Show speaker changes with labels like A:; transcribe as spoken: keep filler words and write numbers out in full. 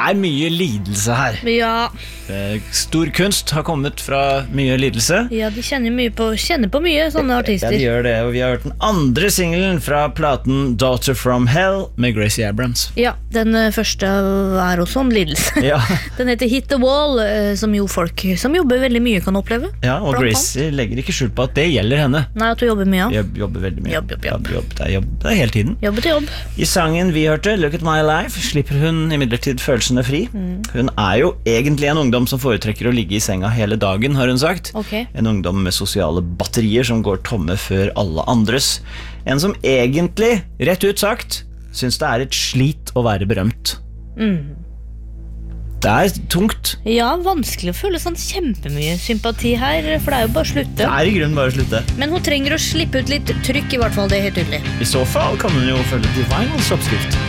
A: er mye lidelse her.
B: Ja.
A: Stor kunst har kommet fra mye lidelse.
B: Ja, de kjenner, mye på, kjenner på mye, sånne artister.
A: Ja, de gjør det, og vi har hørt den andre singlen fra platen Daughter from Hell med Gracie Abrams.
B: Ja, den første er også en lidelse.
A: Ja.
B: Den heter Hit the Wall, som jo folk som jobber veldig mye kan oppleve.
A: Ja, og Gracie legger ikke skjul på at det gjelder henne.
B: Nei, at du jobber mye.
A: Jobb, jobber veldig mye.
B: Jobb, jobb, jobb.
A: jobb, jobb. Det, er jobb. Det er hele tiden.
B: Jobbe til jobb.
A: I sangen vi hørte, Look at my life, slipper hun imidlertid følelsene fri. Mm. Hun er jo egentlig en ungdom som foretrekker å ligge i senga hele dagen, har hun sagt.
B: Okay.
A: En ungdom med sosiale batterier som går tomme før alle andres. En som egentlig, rett ut sagt, synes det er et slit å være berømt.
B: Mm.
A: Det er tungt.
B: Ja, vanskelig å føle sånn kjempemye sympati her, for det er jo bare å slutte.
A: Det er i grunnen bare å slutte.
B: Men hun trenger å slippe ut litt trykk, i hvert fall, det er helt tydelig.
A: I så fall kan hun jo følge Divine's oppskrift.